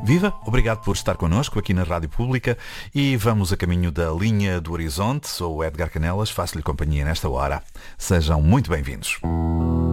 Viva, obrigado por estar connosco aqui na Rádio Pública e vamos a caminho da linha do horizonte. Sou o Edgar Canelas, faço-lhe companhia nesta hora. Sejam muito bem-vindos.